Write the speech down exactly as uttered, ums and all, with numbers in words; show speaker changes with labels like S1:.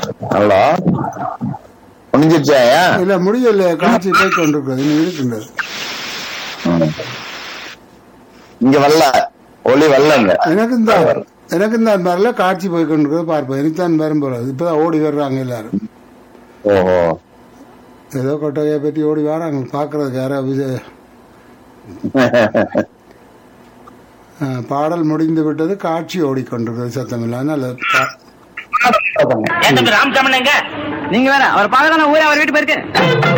S1: Hello, முடிஞ்சிருச்சாயா?
S2: இல்ல முடியல, காட்சி போய் கொண்டிருக்கிறது, இன்னும் இருக்கின்றது.
S1: இங்க வரல, ஒளி வரலங்க.
S2: எனக்கும் தான் எனக்கும் தான் வரல, காட்சி போய் கொண்டிருக்கிறது. பார்ப்போம், எனக்குத்தான் வரும் போறது. இப்பதான் ஓடி வர்றாங்க எல்லாரும்.
S1: ஓஹோ,
S2: ஏதோ கொட்டகையை பற்றி ஓடி வராங்க பாக்குறதுக்கு. யாரோ விஜய் பாடல் முடிந்து விட்டது, காட்சி ஓடிக்கொண்டிருக்கிறது சத்தம் இல்லை. அதனால
S3: ராமசாமி, நீங்க வேற அவர் பார்க்க ஊரே அவர் வீட்டு போயிருக்கு.